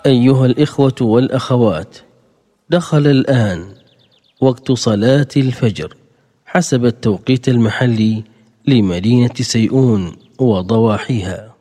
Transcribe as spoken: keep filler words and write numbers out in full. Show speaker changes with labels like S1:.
S1: أيها الإخوة والأخوات، دخل الآن وقت صلاة الفجر حسب التوقيت المحلي لمدينة سيئون وضواحيها.